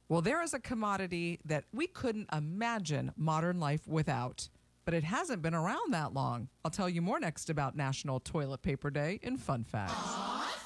Well, there is a commodity that we couldn't imagine modern life without, but it hasn't been around that long. I'll tell you more next about National Toilet Paper Day in Fun Facts.